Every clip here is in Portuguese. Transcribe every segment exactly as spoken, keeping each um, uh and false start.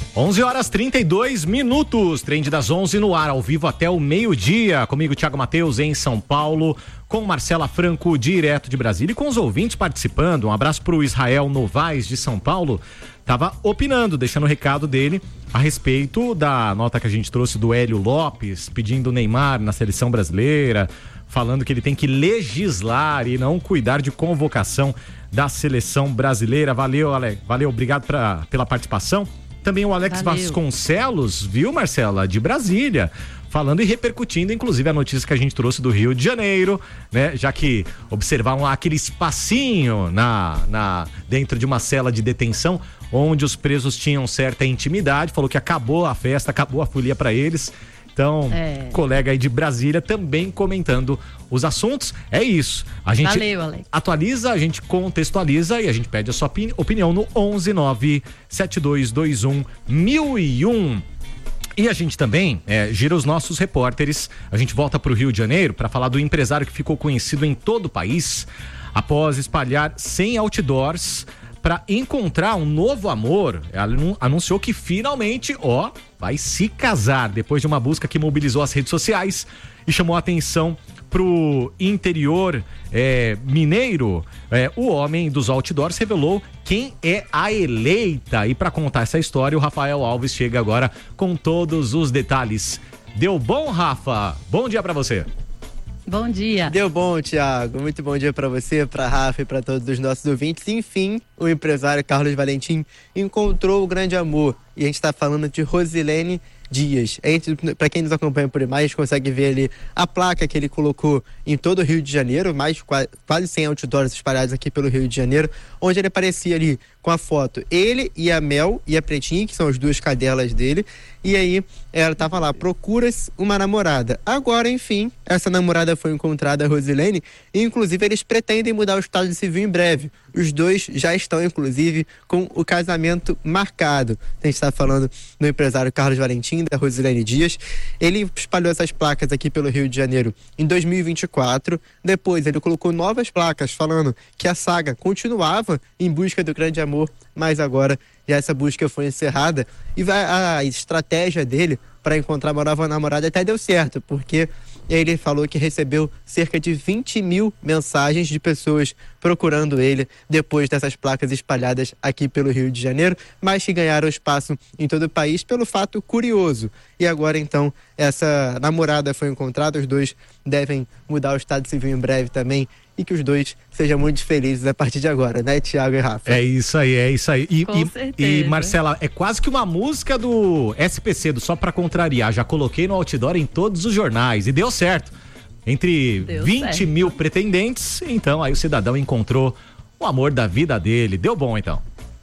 onze horas trinta e dois minutos, Trend das onze no ar, ao vivo até o meio-dia. Comigo, Thiago Matheus, em São Paulo, com Marcela Franco, direto de Brasília, e com os ouvintes participando. Um abraço pro Israel Novaes, de São Paulo. Tava opinando, deixando o recado dele a respeito da nota que a gente trouxe do Hélio Lopes, pedindo o Neymar na seleção brasileira, falando que ele tem que legislar e não cuidar de convocação da seleção brasileira. Valeu, Alex. Valeu, obrigado pra, pela participação. Também o Alex Valeu. Vasconcelos, viu, Marcela, de Brasília, falando e repercutindo, inclusive, a notícia que a gente trouxe do Rio de Janeiro, né? Já que observaram lá aquele espacinho na, na, dentro de uma cela de detenção, onde os presos tinham certa intimidade, falou que acabou a festa, acabou a folia para eles. Então, é. colega aí de Brasília também comentando os assuntos. É isso. A gente Valeu, Alex. atualiza, a gente contextualiza e a gente pede a sua opini- opinião no onze nove sete dois dois um mil e um. E a gente também é, gira os nossos repórteres. A gente volta para o Rio de Janeiro para falar do empresário que ficou conhecido em todo o país após espalhar cem outdoors para encontrar um novo amor. Ela anunciou que finalmente, ó, vai se casar depois de uma busca que mobilizou as redes sociais e chamou a atenção pro interior é, mineiro. É, o homem dos outdoors revelou quem é a eleita. E para contar essa história, o Rafael Alves chega agora com todos os detalhes. Deu bom, Rafa? Bom dia para você. Bom dia. Deu bom, Thiago. Muito bom dia para você, para Rafa e para todos os nossos ouvintes. Enfim, o empresário Carlos Valentim encontrou o grande amor. E a gente está falando de Rosilene Dias. Para quem nos acompanha por imagens, consegue ver ali a placa que ele colocou em todo o Rio de Janeiro, mais quase cem outdoors espalhados aqui pelo Rio de Janeiro, onde ele aparecia ali com a foto, ele e a Mel e a Pretinha, que são as duas cadelas dele, e aí ela tava lá, procuras uma namorada. Agora, enfim, essa namorada foi encontrada, a Rosilene, e inclusive eles pretendem mudar o estado civil em breve. Os dois já estão, inclusive, com o casamento marcado. A gente está falando do empresário Carlos Valentim, da Rosilene Dias. Ele espalhou essas placas aqui pelo Rio de Janeiro em dois mil e vinte e quatro. Depois ele colocou novas placas falando que a saga continuava em busca do grande amor, mas agora já essa busca foi encerrada e vai, a estratégia dele para encontrar uma nova namorada até deu certo, porque ele falou que recebeu cerca de vinte mil mensagens de pessoas procurando ele depois dessas placas espalhadas aqui pelo Rio de Janeiro, mas que ganharam espaço em todo o país pelo fato curioso. E agora, então, essa namorada foi encontrada, os dois devem mudar o estado civil em breve também, e que os dois sejam muito felizes a partir de agora, né, Thiago e Rafa? É isso aí, é isso aí. E, Com e, certeza. E, Marcela, é quase que uma música do S P C, do Só Pra Contrariar. Já coloquei no outdoor em todos os jornais e deu certo. Entre Deu vinte certo. mil pretendentes, então aí o cidadão encontrou o amor da vida dele. Deu bom, então.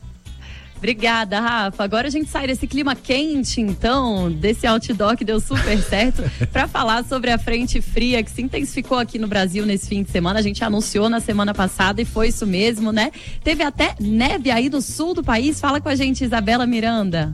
Obrigada, Rafa. Agora a gente sai desse clima quente, então, desse outdoor que deu super certo, para falar sobre a frente fria que se intensificou aqui no Brasil nesse fim de semana. A gente anunciou na semana passada e foi isso mesmo, né? Teve até neve aí no sul do país. Fala com a gente, Isabela Miranda.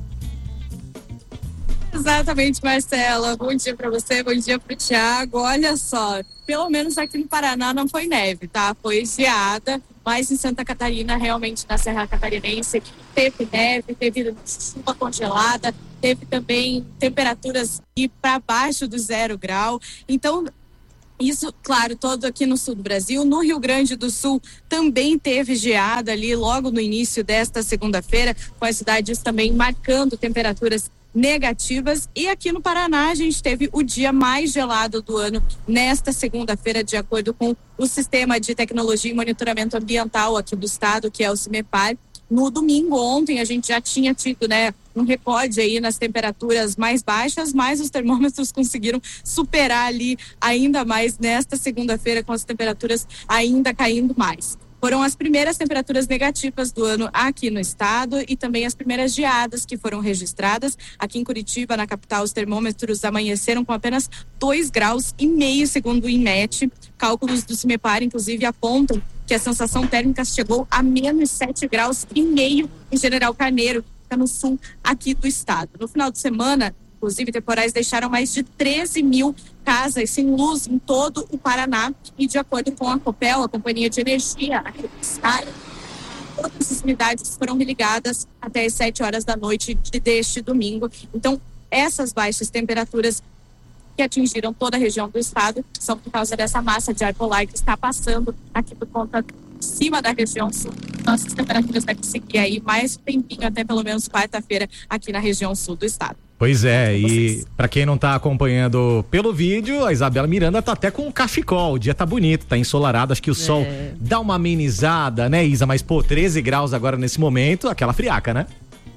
Exatamente, Marcela. Bom dia para você, bom dia para o Thiago. Olha só, pelo menos aqui no Paraná não foi neve, tá? Foi geada, mas em Santa Catarina, realmente na Serra Catarinense, teve neve, teve chuva congelada, teve também temperaturas ir para baixo do zero grau. Então, isso, claro, todo aqui no sul do Brasil. No Rio Grande do Sul também teve geada ali logo no início desta segunda-feira, com as cidades também marcando temperaturas negativas. E aqui no Paraná a gente teve o dia mais gelado do ano nesta segunda-feira, de acordo com o Sistema de Tecnologia e Monitoramento Ambiental aqui do estado, que é o CIMEPAR. No domingo, ontem, a gente já tinha tido, né, um recorde aí nas temperaturas mais baixas, mas os termômetros conseguiram superar ali ainda mais nesta segunda-feira, com as temperaturas ainda caindo mais. Foram as primeiras temperaturas negativas do ano aqui no estado e também as primeiras geadas que foram registradas. Aqui em Curitiba, na capital, os termômetros amanheceram com apenas dois graus e meio, segundo o INMET. Cálculos do CIMEPAR, inclusive, apontam que a sensação térmica chegou a menos sete graus e meio em General Carneiro, que fica no sul aqui do estado. No final de semana, inclusive, temporais deixaram mais de treze mil casas sem luz em todo o Paraná. E de acordo com a Copel, a Companhia de Energia aqui do estado, todas as unidades foram ligadas até as sete horas da noite de, deste domingo. Então, essas baixas temperaturas que atingiram toda a região do estado são por causa dessa massa de ar polar que está passando aqui por conta de cima da região sul. Nossas temperaturas devem seguir aí mais um tempinho, até pelo menos quarta-feira, aqui na região sul do estado. Pois é, e para quem não tá acompanhando pelo vídeo, a Isabela Miranda tá até com um cachecol, o dia tá bonito, tá ensolarado, acho que o é. sol dá uma amenizada, né, Isa? Mas, pô, treze graus agora nesse momento, aquela friaca, né?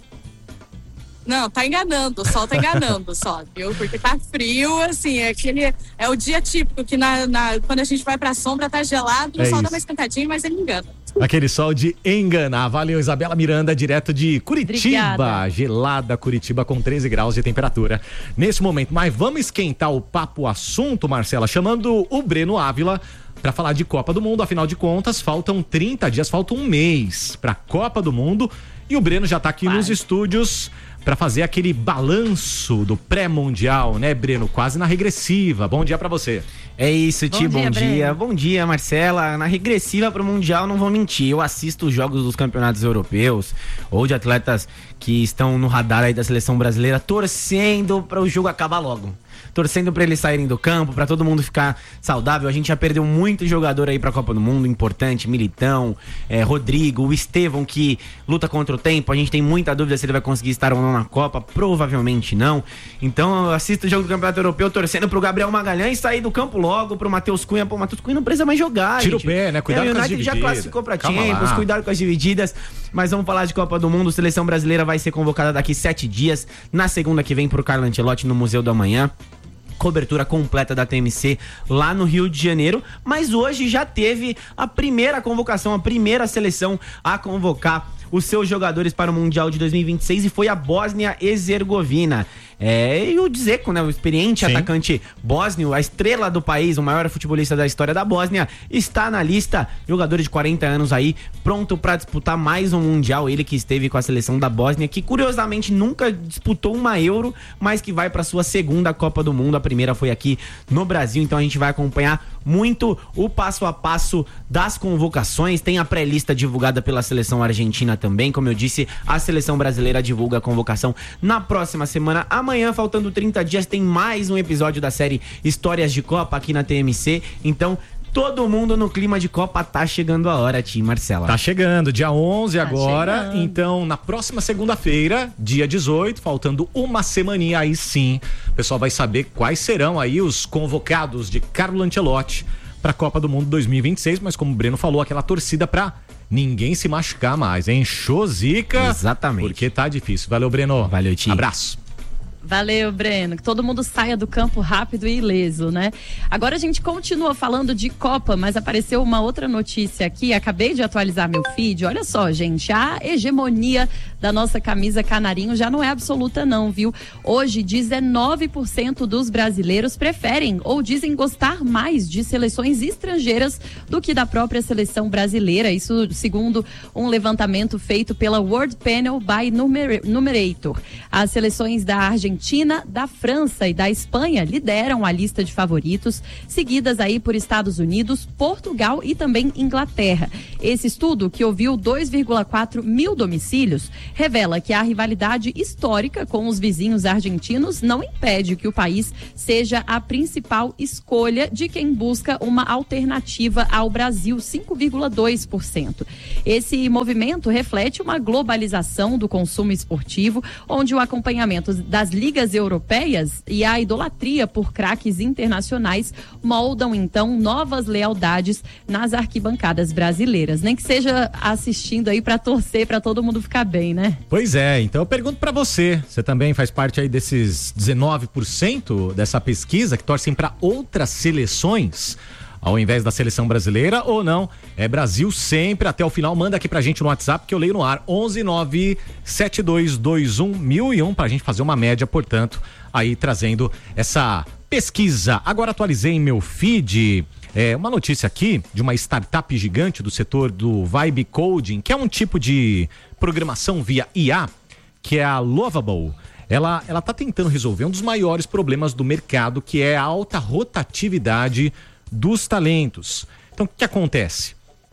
Não, tá enganando, o sol tá enganando só, viu? Porque tá frio, assim, é aquele, é o dia típico que na, na, quando a gente vai pra sombra tá gelado, é o sol isso. dá mais cantadinho, mas ele engana. Aquele sol de enganar. Valeu, Isabela Miranda, direto de Curitiba. Obrigada. Gelada Curitiba com treze graus de temperatura nesse momento. Mas vamos esquentar o papo, o assunto, Marcela, chamando o Breno Ávila para falar de Copa do Mundo. Afinal de contas, faltam trinta dias, falta um mês para Copa do Mundo. E o Breno já tá aqui Vai. nos estúdios para fazer aquele balanço do pré-mundial, né, Breno? Quase na regressiva. Bom dia para você. É isso, Ti, bom, bom dia. dia. Breno. Bom dia, Marcela. Na regressiva pro Mundial, não vou mentir, eu assisto os jogos dos campeonatos europeus ou de atletas que estão no radar aí da seleção brasileira, torcendo para o jogo acabar logo. Torcendo para eles saírem do campo, para todo mundo ficar saudável. A gente já perdeu muito jogador aí pra Copa do Mundo, importante, Militão, é, Rodrigo, o Estevão, que luta contra o tempo. A gente tem muita dúvida se ele vai conseguir estar ou não na Copa, provavelmente não. Então eu assisto o jogo do Campeonato Europeu torcendo pro Gabriel Magalhães sair do campo logo, pro Matheus Cunha. Pô, o Matheus Cunha não precisa mais jogar. Tira gente. o pé, né? Cuidado é, com as divididas. O United já classificou pra Calma Champions, lá. cuidado com as divididas. Mas vamos falar de Copa do Mundo. Seleção brasileira vai ser convocada daqui sete dias, na segunda que vem, por Carlo Ancelotti no Museu do Amanhã. Cobertura completa da T M C lá no Rio de Janeiro, mas hoje já teve a primeira convocação, a primeira seleção a convocar os seus jogadores para o Mundial de dois mil e vinte e seis, e foi a Bósnia-Herzegovina. É, e o Dzeko, né, o experiente Sim. atacante bósnio, a estrela do país, o maior futebolista da história da Bósnia, está na lista. Jogador de quarenta anos aí, pronto para disputar mais um Mundial. Ele que esteve com a seleção da Bósnia, que curiosamente nunca disputou uma Euro, mas que vai para sua segunda Copa do Mundo. A primeira foi aqui no Brasil, então a gente vai acompanhar muito o passo a passo das convocações. Tem a pré-lista divulgada pela seleção argentina também. Como eu disse, a seleção brasileira divulga a convocação na próxima semana. Amanhã, faltando trinta dias, tem mais um episódio da série Histórias de Copa aqui na T M C. Então, todo mundo no clima de Copa. Tá chegando a hora, Ti, Marcela. Tá chegando, dia onze tá agora. Chegando. Então, na próxima segunda-feira, dia dezoito, faltando uma semaninha, aí sim, o pessoal vai saber quais serão aí os convocados de Carlo Ancelotti pra Copa do Mundo dois mil e vinte e seis. Mas como o Breno falou, aquela torcida pra ninguém se machucar mais, hein? Zica. Exatamente. Porque tá difícil. Valeu, Breno. Valeu, Ti. Abraço. Valeu, Breno. Que todo mundo saia do campo rápido e ileso, né? Agora a gente continua falando de Copa, mas apareceu uma outra notícia aqui. Acabei de atualizar meu feed. Olha só, gente, a hegemonia da nossa camisa canarinho já não é absoluta não, viu? Hoje, dezenove por cento dos brasileiros preferem ou dizem gostar mais de seleções estrangeiras do que da própria seleção brasileira. Isso segundo um levantamento feito pela World Panel by Numer- Numerator. As seleções da Argentina Argentina, da França e da Espanha lideram a lista de favoritos, seguidas aí por Estados Unidos, Portugal e também Inglaterra. Esse estudo, que ouviu dois vírgula quatro mil domicílios, revela que a rivalidade histórica com os vizinhos argentinos não impede que o país seja a principal escolha de quem busca uma alternativa ao Brasil, cinco vírgula dois por cento. Esse movimento reflete uma globalização do consumo esportivo, onde o acompanhamento das ligas europeias e a idolatria por craques internacionais moldam então novas lealdades nas arquibancadas brasileiras, nem que seja assistindo aí para torcer para todo mundo ficar bem, né? Pois é, então eu pergunto para você, você também faz parte aí desses dezenove por cento dessa pesquisa que torcem para outras seleções ao invés da seleção brasileira, ou não? É Brasil sempre até o final. Manda aqui pra gente no WhatsApp que eu leio no ar, onze nove sete dois dois um mil e um, pra gente fazer uma média, portanto, aí trazendo essa pesquisa. Agora atualizei em meu feed é, uma notícia aqui de uma startup gigante do setor do Vibe Coding, que é um tipo de programação via I A, que é a Lovable. Ela, ela tá tentando resolver um dos maiores problemas do mercado, que é a alta rotatividade dos talentos. Então, o que acontece?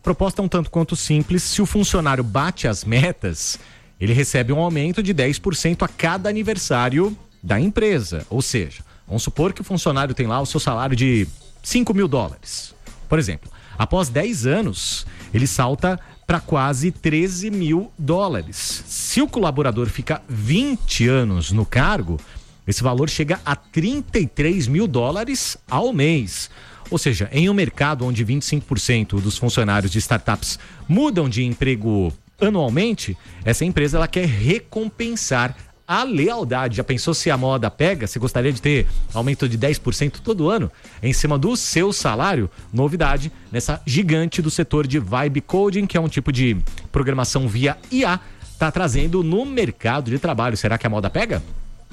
Proposta um tanto quanto simples. Se o funcionário bate as metas, ele recebe um aumento de dez por cento a cada aniversário da empresa. Ou seja, vamos supor que o funcionário tem lá o seu salário de cinco mil dólares. Por exemplo, após dez anos, ele salta para quase treze mil dólares. Se o colaborador fica vinte anos no cargo, esse valor chega a trinta e três mil dólares ao mês. Ou seja, em um mercado onde vinte e cinco por cento dos funcionários de startups mudam de emprego anualmente, essa empresa ela quer recompensar a lealdade. Já pensou se a moda pega? Você gostaria de ter aumento de dez por cento todo ano em cima do seu salário? Novidade nessa gigante do setor de vibe coding, que é um tipo de programação via I A, está trazendo no mercado de trabalho. Será que a moda pega?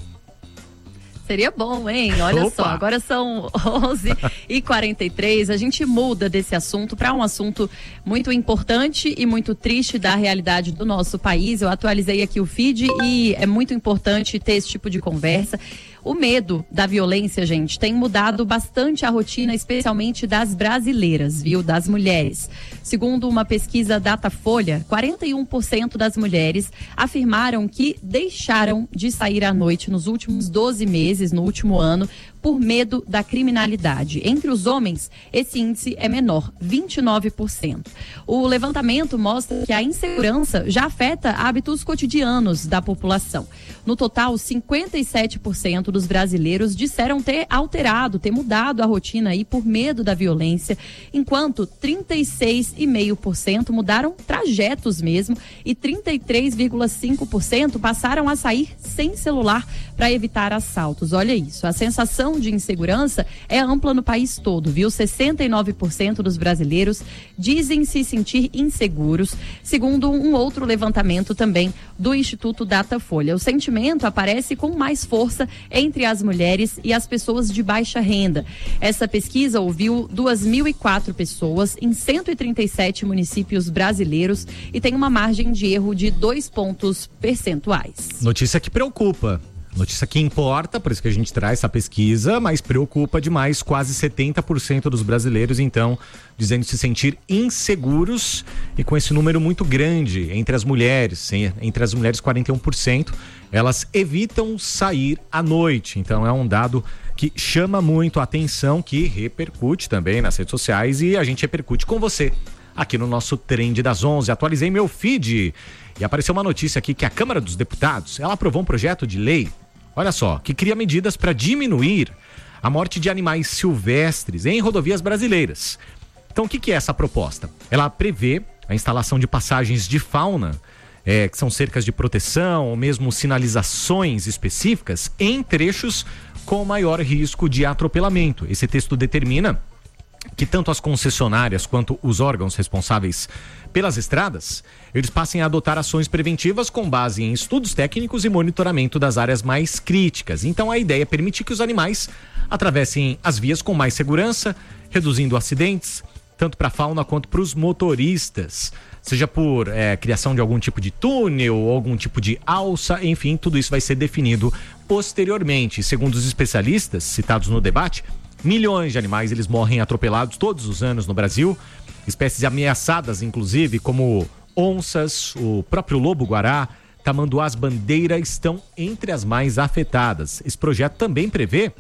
Seria bom, hein? Olha Opa. só, agora são onze e quarenta e três, a gente muda desse assunto para um assunto muito importante e muito triste da realidade do nosso país. Eu atualizei aqui o feed e é muito importante ter esse tipo de conversa. O medo da violência, gente, tem mudado bastante a rotina, especialmente das brasileiras, viu? Das mulheres. Segundo uma pesquisa Datafolha, quarenta e um por cento das mulheres afirmaram que deixaram de sair à noite nos últimos doze meses, no último ano, por medo da criminalidade. Entre os homens, esse índice é menor, vinte e nove por cento. O levantamento mostra que a insegurança já afeta hábitos cotidianos da população. No total, cinquenta e sete por cento dos brasileiros disseram ter alterado, ter mudado a rotina aí por medo da violência, enquanto trinta e seis vírgula cinco por cento mudaram trajetos mesmo e trinta e três vírgula cinco por cento passaram a sair sem celular para evitar assaltos. Olha isso, a sensação de insegurança é ampla no país todo, viu? sessenta e nove por cento dos brasileiros dizem se sentir inseguros, segundo um outro levantamento também do Instituto Datafolha. O sentimento aparece com mais força entre as mulheres e as pessoas de baixa renda. Essa pesquisa ouviu duas mil e quatro pessoas em cento e trinta e sete municípios brasileiros e tem uma margem de erro de dois pontos percentuais. Notícia que preocupa. Notícia que importa, por isso que a gente traz essa pesquisa, mas preocupa demais. Quase setenta por cento dos brasileiros, então, dizendo se sentir inseguros, e com esse número muito grande entre as mulheres, entre as mulheres quarenta e um por cento, elas evitam sair à noite. Então é um dado que chama muito a atenção, que repercute também nas redes sociais e a gente repercute com você aqui no nosso Trend das onze. Atualizei meu feed e apareceu uma notícia aqui que a Câmara dos Deputados, ela aprovou um projeto de lei, olha só, que cria medidas para diminuir a morte de animais silvestres em rodovias brasileiras. Então, o que, que é essa proposta? Ela prevê a instalação de passagens de fauna, é, que são cercas de proteção ou mesmo sinalizações específicas em trechos com maior risco de atropelamento. Esse texto determina que tanto as concessionárias quanto os órgãos responsáveis pelas estradas, eles passem a adotar ações preventivas com base em estudos técnicos e monitoramento das áreas mais críticas. Então a ideia é permitir que os animais atravessem as vias com mais segurança, reduzindo acidentes, tanto para a fauna quanto para os motoristas, seja por é, criação de algum tipo de túnel ou algum tipo de alça, enfim, tudo isso vai ser definido posteriormente. Segundo os especialistas citados no debate, milhões de animais eles morrem atropelados todos os anos no Brasil, espécies ameaçadas inclusive como onças, o próprio lobo-guará, tamanduás-bandeira estão entre as mais afetadas. Esse projeto também prevê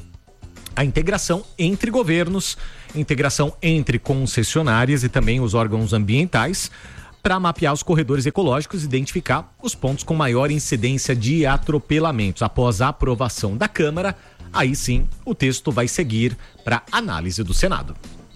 a integração entre governos, integração entre concessionárias e também os órgãos ambientais para mapear os corredores ecológicos e identificar os pontos com maior incidência de atropelamentos. Após a aprovação da Câmara, aí sim o texto vai seguir para análise do Senado.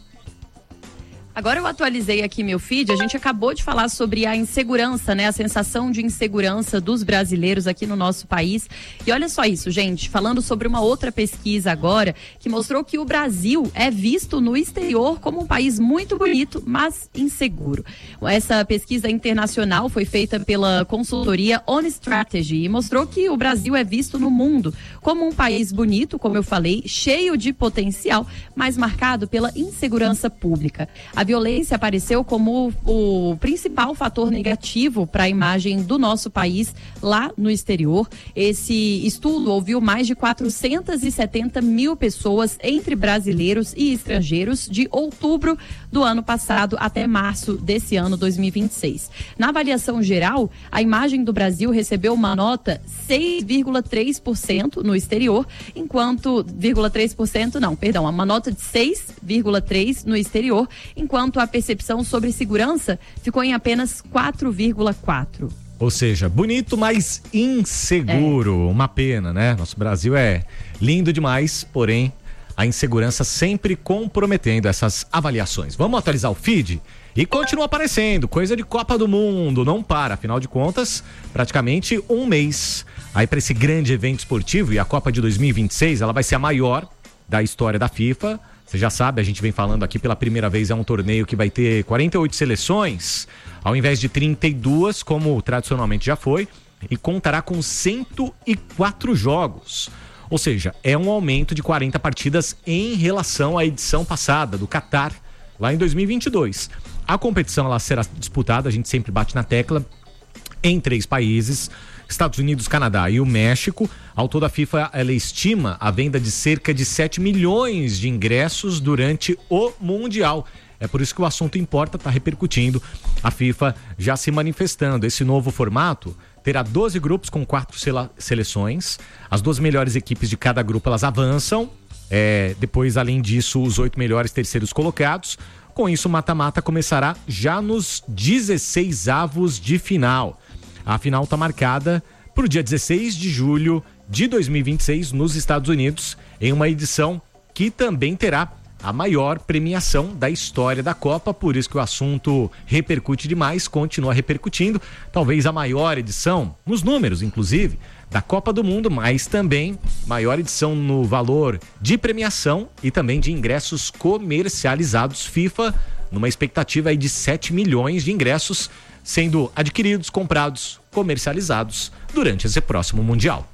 Agora eu atualizei aqui meu feed, a gente acabou de falar sobre a insegurança, né? A sensação de insegurança dos brasileiros aqui no nosso país. E olha só isso, gente, falando sobre uma outra pesquisa agora, que mostrou que o Brasil é visto no exterior como um país muito bonito, mas inseguro. Essa pesquisa internacional foi feita pela consultoria On Strategy e mostrou que o Brasil é visto no mundo como um país bonito, como eu falei, cheio de potencial, mas marcado pela insegurança pública. A A violência apareceu como o principal fator negativo para a imagem do nosso país lá no exterior. Esse estudo ouviu mais de quatrocentas e setenta mil pessoas, entre brasileiros e estrangeiros, de outubro do ano passado até março desse ano, dois mil e vinte e seis. Na avaliação geral, a imagem do Brasil recebeu uma nota seis vírgula três por cento no exterior, enquanto, vírgula três por cento não, perdão, uma nota de seis vírgula três por cento no exterior, enquanto a percepção sobre segurança ficou em apenas quatro vírgula quatro por cento. Ou seja, bonito, mas inseguro. É. Uma pena, né? Nosso Brasil é lindo demais, porém a insegurança sempre comprometendo essas avaliações. Vamos atualizar o feed? E continua aparecendo, coisa de Copa do Mundo, não para, afinal de contas, praticamente um mês aí para esse grande evento esportivo. E a Copa de dois mil e vinte e seis, ela vai ser a maior da história da FIFA. Você já sabe, a gente vem falando aqui pela primeira vez, é um torneio que vai ter quarenta e oito seleções, ao invés de trinta e duas, como tradicionalmente já foi, e contará com cento e quatro jogos. Ou seja, é um aumento de quarenta partidas em relação à edição passada, do Catar, lá em dois mil e vinte e dois. A competição ela será disputada, a gente sempre bate na tecla, em três países, Estados Unidos, Canadá e o México. Ao todo, a FIFA ela estima a venda de cerca de sete milhões de ingressos durante o Mundial. É por isso que o assunto importa, está repercutindo. A FIFA já se manifestando. Esse novo formato terá doze grupos com quatro seleções. As duas melhores equipes de cada grupo elas avançam. É, depois, além disso, os oito melhores terceiros colocados. Com isso, o mata-mata começará já nos dezesseis avos de final. A final está marcada para o dia dezesseis de julho de dois mil e vinte e seis nos Estados Unidos, em uma edição que também terá a maior premiação da história da Copa. Por isso que o assunto repercute demais, continua repercutindo. Talvez a maior edição, nos números inclusive, da Copa do Mundo, mas também maior edição no valor de premiação e também de ingressos comercializados. FIFA numa expectativa aí de sete milhões de ingressos sendo adquiridos, comprados, comercializados durante esse próximo Mundial.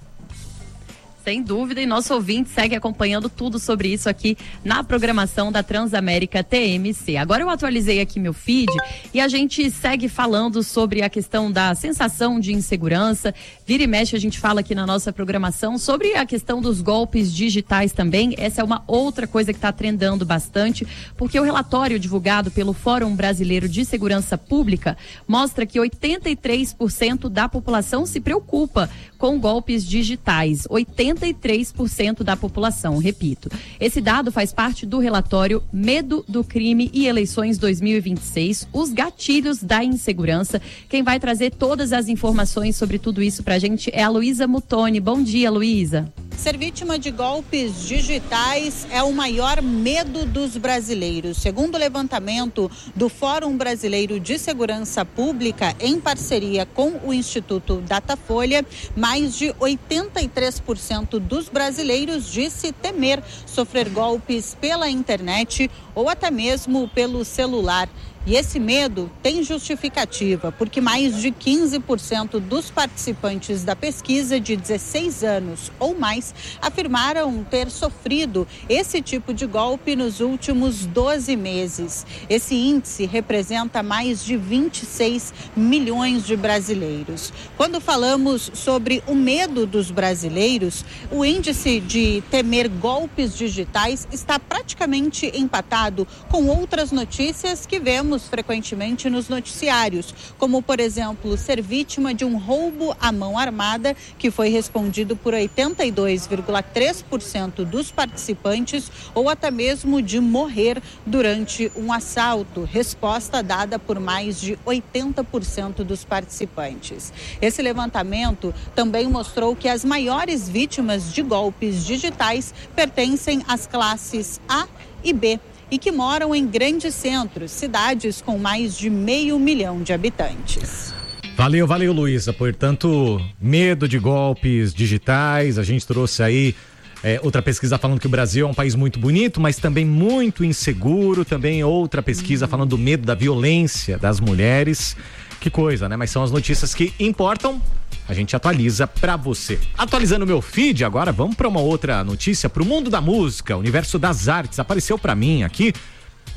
Sem dúvida, e nosso ouvinte segue acompanhando tudo sobre isso aqui na programação da Transamérica T M C. Agora eu atualizei aqui meu feed e a gente segue falando sobre a questão da sensação de insegurança. Vira e mexe a gente fala aqui na nossa programação sobre a questão dos golpes digitais também. Essa é uma outra coisa que está trendando bastante, porque o relatório divulgado pelo Fórum Brasileiro de Segurança Pública mostra que oitenta e três por cento da população se preocupa com golpes digitais. oitenta e três por cento da população, repito. Esse dado faz parte do relatório Medo do Crime e Eleições dois mil e vinte e seis, os gatilhos da insegurança. Quem vai trazer todas as informações sobre tudo isso pra gente é a Luísa Mutoni. Bom dia, Luísa. Ser vítima de golpes digitais é o maior medo dos brasileiros. Segundo o levantamento do Fórum Brasileiro de Segurança Pública, em parceria com o Instituto Datafolha, mais de oitenta e três por cento dos brasileiros disse temer sofrer golpes pela internet ou até mesmo pelo celular. E esse medo tem justificativa, porque mais de quinze por cento dos participantes da pesquisa de dezesseis anos ou mais afirmaram ter sofrido esse tipo de golpe nos últimos doze meses. Esse índice representa mais de vinte e seis milhões de brasileiros. Quando falamos sobre o medo dos brasileiros, o índice de temer golpes digitais está praticamente empatado com outras notícias que vemos frequentemente nos noticiários, como, por exemplo, ser vítima de um roubo à mão armada, que foi respondido por oitenta e dois vírgula três por cento dos participantes, ou até mesmo de morrer durante um assalto, resposta dada por mais de oitenta por cento dos participantes. Esse levantamento também mostrou que as maiores vítimas de golpes digitais pertencem às classes A e B, e que moram em grandes centros, cidades com mais de meio milhão de habitantes. Valeu, valeu, Luísa. Portanto, medo de golpes digitais. A gente trouxe aí é, outra pesquisa falando que o Brasil é um país muito bonito, mas também muito inseguro. Também outra pesquisa hum. falando do medo da violência das mulheres. Que coisa, né? Mas são as notícias que importam. A gente atualiza pra você. Atualizando o meu feed, agora vamos pra uma outra notícia, pro mundo da música, universo das artes. Apareceu pra mim aqui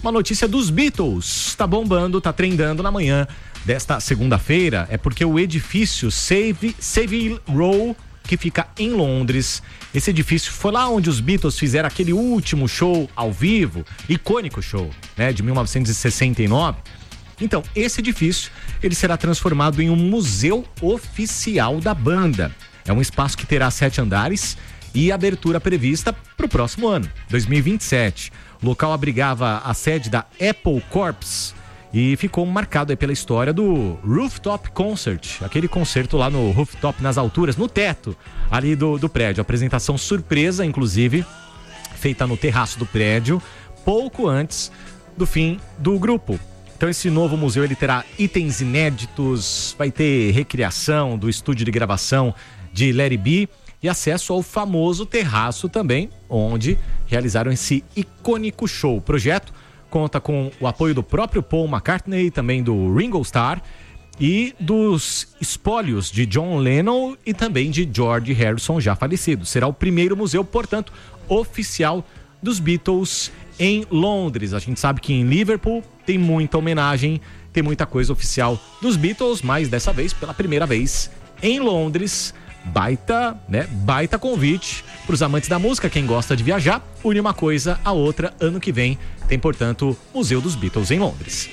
uma notícia dos Beatles. Tá bombando, tá trendando na manhã desta segunda-feira. É porque o edifício Save, Savile Row, que fica em Londres, esse edifício foi lá onde os Beatles fizeram aquele último show ao vivo, icônico show, né, de mil novecentos e sessenta e nove. Então, esse edifício, ele será transformado em um museu oficial da banda. É um espaço que terá sete andares e abertura prevista para o próximo ano, dois mil e vinte e sete. O local abrigava a sede da Apple Corps e ficou marcado aí pela história do Rooftop Concert, aquele concerto lá no rooftop, nas alturas, no teto ali do, do prédio. Apresentação surpresa, inclusive, feita no terraço do prédio, pouco antes do fim do grupo. Então esse novo museu, ele terá itens inéditos, vai ter recriação do estúdio de gravação de Let It Be e acesso ao famoso terraço também, onde realizaram esse icônico show. O projeto conta com o apoio do próprio Paul McCartney, também do Ringo Starr e dos espólios de John Lennon e também de George Harrison, já falecido. Será o primeiro museu, portanto, oficial dos Beatles em Londres. A gente sabe que em Liverpool tem muita homenagem, tem muita coisa oficial dos Beatles, mas dessa vez, pela primeira vez, em Londres. Baita, né? Baita convite para os amantes da música, quem gosta de viajar, une uma coisa a outra. Ano que vem tem, portanto, Museu dos Beatles em Londres.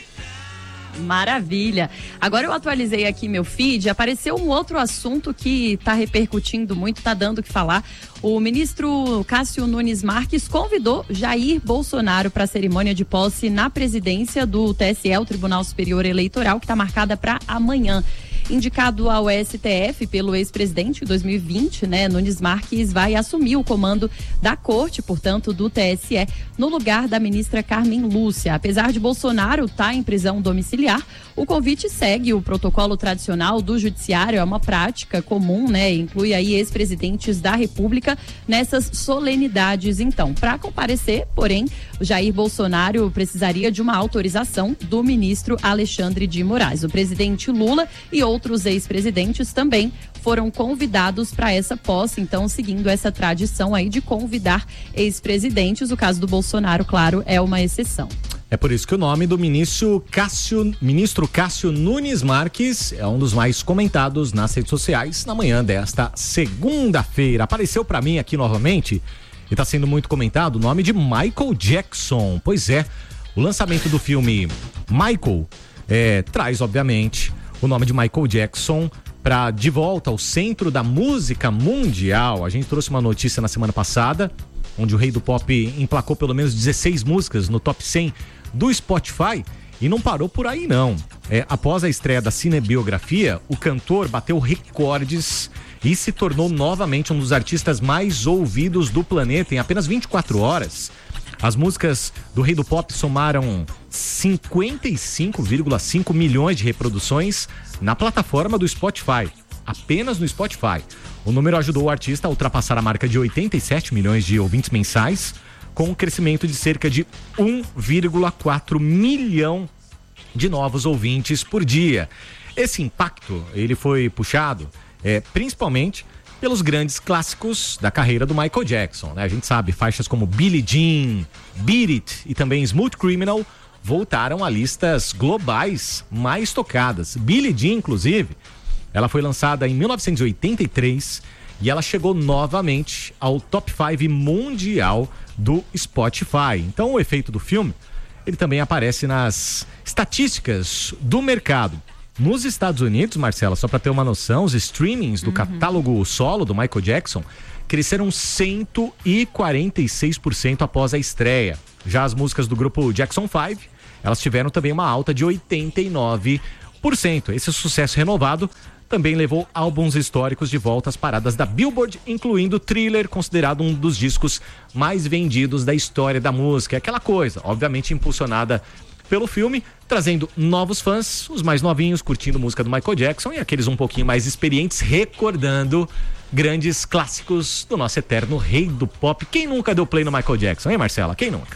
Maravilha. Agora eu atualizei aqui meu feed, apareceu um outro assunto que está repercutindo muito, está dando o que falar. O ministro Cássio Nunes Marques convidou Jair Bolsonaro para a cerimônia de posse na presidência do T S E, o Tribunal Superior Eleitoral, que está marcada para amanhã. Indicado ao S T F pelo ex-presidente em dois mil e vinte, né, Nunes Marques vai assumir o comando da corte, portanto, do T S E, no lugar da ministra Carmen Lúcia. Apesar de Bolsonaro estar em prisão domiciliar, o convite segue o protocolo tradicional do judiciário, é uma prática comum, né, inclui aí ex-presidentes da República nessas solenidades. Então, para comparecer, porém, o Jair Bolsonaro precisaria de uma autorização do ministro Alexandre de Moraes. O presidente Lula e outros Outros ex-presidentes também foram convidados para essa posse, então seguindo essa tradição aí de convidar ex-presidentes, o caso do Bolsonaro, claro, é uma exceção. É por isso que o nome do ministro Cássio, ministro Cássio Nunes Marques é um dos mais comentados nas redes sociais na manhã desta segunda-feira. Apareceu para mim aqui novamente e está sendo muito comentado o nome de Michael Jackson. Pois é, o lançamento do filme Michael é, traz, obviamente, o nome de Michael Jackson para de volta ao centro da música mundial. A gente trouxe uma notícia na semana passada, onde o rei do pop emplacou pelo menos dezesseis músicas no top cem do Spotify e não parou por aí não. É, após a estreia da cinebiografia, o cantor bateu recordes e se tornou novamente um dos artistas mais ouvidos do planeta em apenas vinte e quatro horas. As músicas do rei do pop somaram cinquenta e cinco vírgula cinco milhões de reproduções na plataforma do Spotify, apenas no Spotify. O número ajudou o artista a ultrapassar a marca de oitenta e sete milhões de ouvintes mensais, com um crescimento de cerca de um vírgula quatro milhão de novos ouvintes por dia. Esse impacto, ele foi puxado é, principalmente pelos grandes clássicos da carreira do Michael Jackson, né? A gente sabe, faixas como Billie Jean, Beat It e também Smooth Criminal voltaram a listas globais mais tocadas. Billie Jean, inclusive, ela foi lançada em mil novecentos e oitenta e três e ela chegou novamente ao top cinco mundial do Spotify. Então, o efeito do filme, ele também aparece nas estatísticas do mercado. Nos Estados Unidos, Marcela, só para ter uma noção, os streamings do uhum. catálogo solo do Michael Jackson cresceram cento e quarenta e seis por cento após a estreia. Já as músicas do grupo Jackson cinco, elas tiveram também uma alta de oitenta e nove por cento. Esse sucesso renovado também levou álbuns históricos de volta às paradas da Billboard, incluindo Thriller, considerado um dos discos mais vendidos da história da música. É aquela coisa, obviamente impulsionada pelo filme, trazendo novos fãs, os mais novinhos curtindo música do Michael Jackson e aqueles um pouquinho mais experientes recordando grandes clássicos do nosso eterno rei do pop. Quem nunca deu play no Michael Jackson, hein, Marcela? Quem nunca?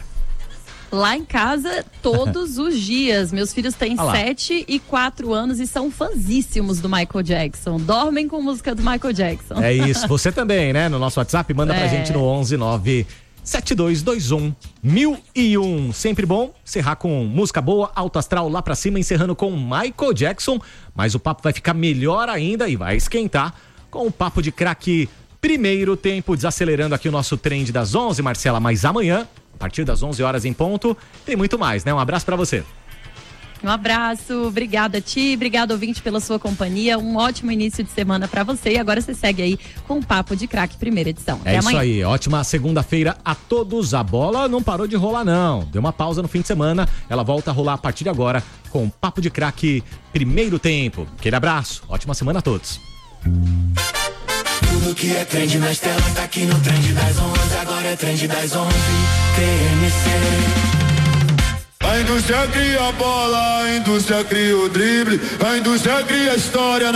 Lá em casa, todos os dias. Meus filhos têm sete e quatro anos e são fãzíssimos do Michael Jackson. Dormem com música do Michael Jackson. É isso. Você também, né? No nosso WhatsApp, manda é. pra gente no onze nove sete dois dois um, mil e um. Sempre bom encerrar com música boa, alto astral lá pra cima, encerrando com Michael Jackson. Mas o papo vai ficar melhor ainda e vai esquentar com o papo de craque primeiro tempo, desacelerando aqui o nosso trend das onze, Marcela. Mas amanhã, a partir das onze horas em ponto, tem muito mais, né? Um abraço pra você. Um abraço, obrigada Ti, obrigado ouvinte pela sua companhia, um ótimo início de semana pra você e agora você segue aí com o Papo de Craque primeira edição. Até é amanhã. Isso aí, ótima segunda-feira a todos. A bola não parou de rolar não, deu uma pausa no fim de semana, ela volta a rolar a partir de agora com o Papo de Craque primeiro tempo. Aquele abraço, ótima semana a todos. Tudo que é trend nas telas tá aqui no Trend das onze, agora é Trend das onze, T M C. A indústria cria a bola, a indústria cria o drible, a indústria cria a história.